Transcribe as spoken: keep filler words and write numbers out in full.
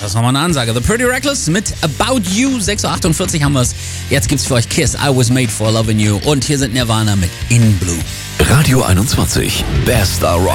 das war mal eine Ansage. The Pretty Reckless mit About You. sechs Uhr achtundvierzig haben wir es. Jetzt gibt's für euch Kiss, I Was Made for Loving You. Und hier sind Nirvana mit In Blue. Radio einundzwanzig, Best Star Rock.